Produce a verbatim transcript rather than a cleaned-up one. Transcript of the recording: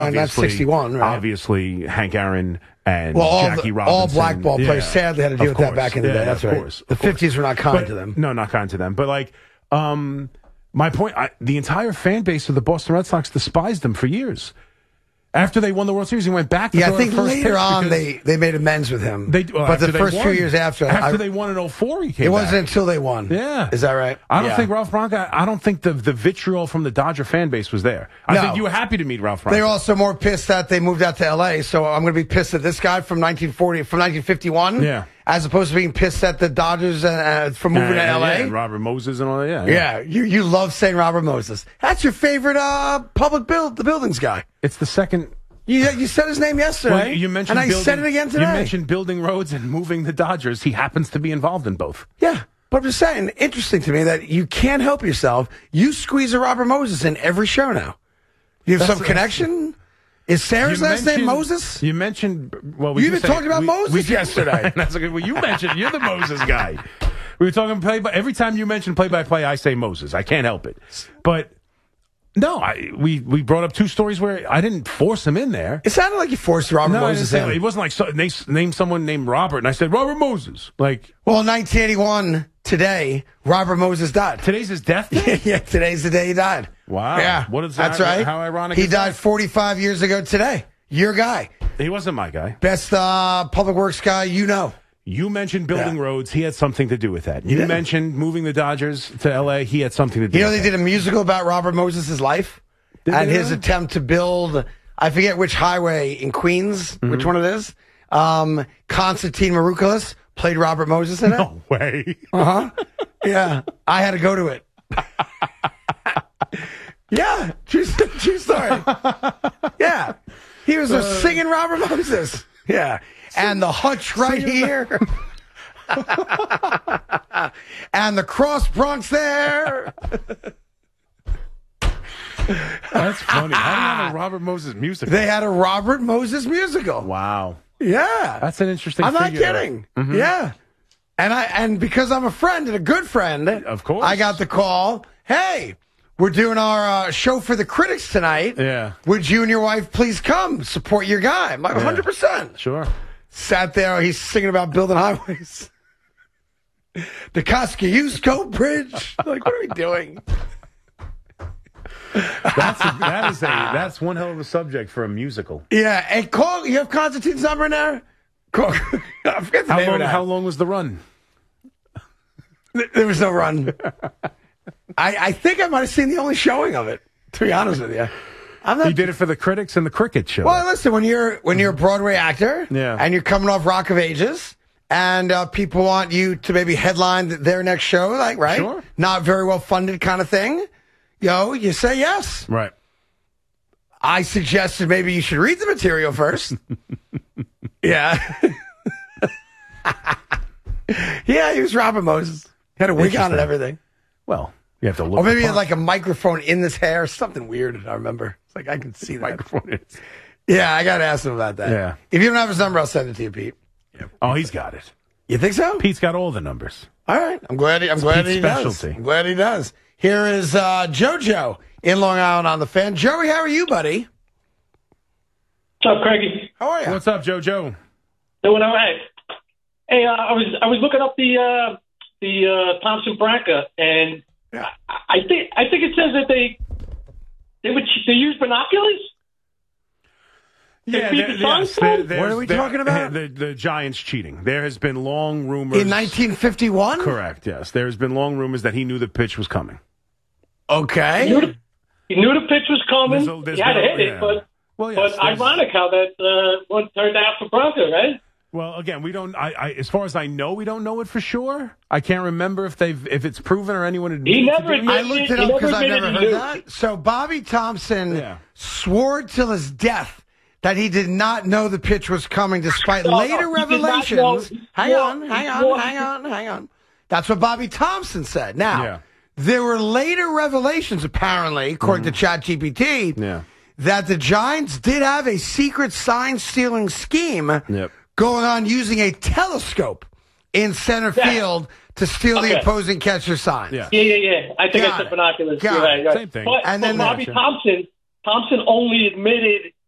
And that's sixty-one, right? Obviously, Hank Aaron and well, all Jackie the, Robinson. all black ball players yeah. sadly had to deal with course. that back in the yeah, day. That's of right. Course, the of course. fifties were not kind but, to them. No, not kind to them. But, like, um, my point, I, the entire fan base of the Boston Red Sox despised them for years. After they won the World Series, he went back to Yeah, I think first later on because they, they made amends with him. They, well, but the they first won, few years after. After I, they won in oh four, he came It wasn't back. until they won. Yeah. Is that right? I don't yeah. think Ralph Branca, I don't think the, the vitriol from the Dodger fan base was there. I No. think you were happy to meet Ralph Branca. They're also more pissed that they moved out to L A, so I'm going to be pissed at this guy from nineteen forty, from nineteen fifty-one, Yeah. as opposed to being pissed at the Dodgers uh, for moving and, to L A. Yeah, and Robert Moses and all that. Yeah, yeah, you you love saying Robert Moses. That's your favorite uh, public build, the buildings guy. It's the second. You you said his name yesterday, Well, you mentioned and I building, said it again today. You mentioned building roads and moving the Dodgers. He happens to be involved in both. Yeah, but I'm just saying, interesting to me that you can't help yourself. You squeeze a Robert Moses in every show now. You have That's- some connection? Is Sarah's You last name mentioned- Moses? You mentioned. Well, we You just even say- talked about we, Moses we, yesterday. That's okay. Well, you mentioned you're the Moses guy. We were talking play by every time you mention play by play, I say Moses. I can't help it. But no, I, we we brought up two stories where I didn't force him in there. It sounded like you forced Robert No, I didn't Moses say in. it wasn't like so, they named someone named Robert, and I said Robert Moses. Like, Well, nineteen eighty-one, today, Robert Moses died. today's his death day. Yeah, today's the day he died. Wow. Yeah, What is that's that? right. How ironic He is died that? forty-five years ago today. Your guy. He wasn't my guy. Best uh, public works guy you know. You mentioned building Yeah. roads. He had something to do with that. You did. mentioned moving the Dodgers to L A. He had something to do You know with they that. did a musical about Robert Moses' life Did and they his really? attempt to build, I forget which highway in Queens, Mm-hmm. which one it is. Um, Constantine Maroukolas played Robert Moses in it. No way. Uh-huh. Yeah. I had to go to it. Yeah. True, true story. Yeah. He was a singing Robert Moses. Yeah. And the hutch right here. And the cross Bronx there. That's funny. How do you have a Robert Moses musical? They had a Robert Moses musical. Wow. Yeah. That's an interesting I'm not figure. kidding. Yeah. And I and because I'm a friend and a good friend, Of course. I got the call. Hey, we're doing our uh, show for the critics tonight. Yeah. Would you and your wife please come support your guy? I'm like, one hundred percent. Sure. Sat there. He's singing about building highways. The Kosciuszko Bridge. Like, what are we doing? That's a, that is a that's one hell of a subject for a musical. Yeah. And call. You have Constantine's number in there? Call, I forget the How name long? of that. How long was the run? There was no run. I, I think I might have seen the only showing of it, to be honest with you. I'm not. He did it for the critics and the cricket show. Well, listen, when you're when you're a Broadway actor, Yeah. and you're coming off Rock of Ages, and uh, people want you to maybe headline th- their next show, like right, Sure. not very well funded kind of thing, yo, you say yes. Right. I suggested maybe you should read the material first. Yeah, yeah, he was Robert Moses. He had a wig on and Interesting. everything. Well, you have to look. Or maybe he the had like a microphone in his hair, something weird. I remember. It's like I can see that. microphone. Is. Yeah, I got to ask him about that. Yeah. If you don't have his number, I'll send it to you, Pete. Oh, he's got it. You think so? Pete's got all the numbers. All right. I'm glad. He, I'm glad Pete's he does. specialty. I'm glad he does. Here is uh, JoJo in Long Island on the Fan. Joey, how are you, buddy? What's up, Craigie? How are you? What's up, JoJo? Doing all right. Hey, uh, I was I was looking up the uh, the uh, Thompson Branca, and Yeah. I, I think I think it says that they they would they use binoculars. Yeah, Pete there- the Sun yes, Fan? there- What there's- are we there- talking about? The, the Giants cheating. There has been long rumors. In nineteen fifty-one? Correct, yes. There's been long rumors that he knew the pitch was coming. Okay. He knew the, he knew the pitch was coming. There's a- there's he had to no- hit yeah. it, but Well, yes, but there's- ironic how that uh, one turned out for Branca, right? Well, again, we don't. I, I, as far as I know, we don't know it for sure. I can't remember if they've, if it's proven or anyone admitted. He to never doing it. admitted- I looked it He up because I've never never admitted heard he knew. that. So Bobby Thompson Yeah. swore till his death that he did not know the pitch was coming, despite No, no, later he did not revelations. know. Hang He on, swore- hang he on, swore- hang on, hang on. That's what Bobby Thompson said. Now, Yeah. there were later revelations, apparently, according to ChatGPT, Yeah. that the Giants did have a secret sign-stealing scheme Yep. going on using a telescope in center Yeah. field to steal the Okay. opposing catcher's sign. Yeah. Yeah, yeah, yeah. I think Got I said it. binoculars. Got You're it. right, right. Same thing. But, And but then- Bobby Gotcha. Thompson, Thompson only admitted